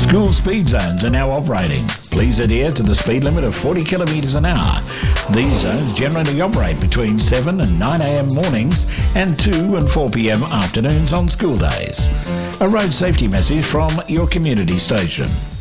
School speed zones are now operating. Please adhere to the speed limit of 40 kilometres an hour. These zones generally operate between 7 and 9 a.m. mornings and 2 and 4 p.m. afternoons on school days. A road safety message from your community station.